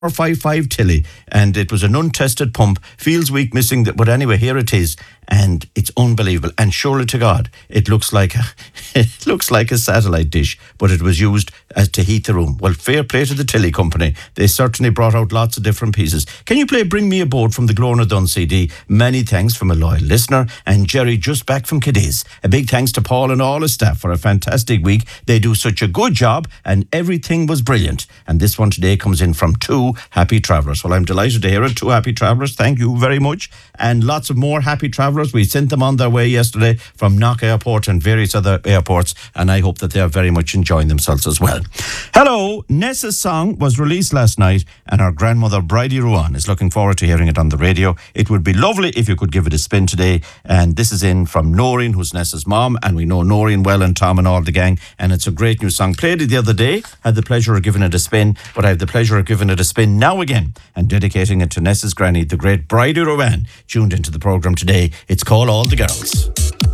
455 Tilly, and it was an untested pump. Feels weak missing that, but anyway, here it is, and it's unbelievable. And surely to God, it looks like a satellite dish, but it was used as to heat the room. Well, fair play to the Tilly company. They certainly brought out lots of different pieces. Can you play Bring Me a Boat from the Glóna Dunn CD? Many thanks from a loyal listener, and Jerry just back from Cadiz. A big thanks to Paul and all his staff for a fantastic week. They do such a good job, and everything was brilliant. And this one today comes in from Two Happy Travellers. Well, I'm delighted to hear it. Two Happy Travellers, thank you very much. And lots of more Happy Travellers. We sent them on their way yesterday from Knock Airport and various other airports, and I hope that they are very much enjoying themselves as well. Hello, Nessa's song was released last night, and our grandmother Bridie Ruan is looking forward to hearing it on the radio. It would be lovely if you could give it a spin today. And this is in from Noreen, who's Nessa's mom, and we know Noreen well, and Tom and all the gang, and it's a great new song. Played it the other day, had the pleasure of giving it a spin, but I have the pleasure of giving it a spin now again and dedicating it to Nessa's granny, the great Bridie Ruan, tuned into the programme today. It's called All the Girls.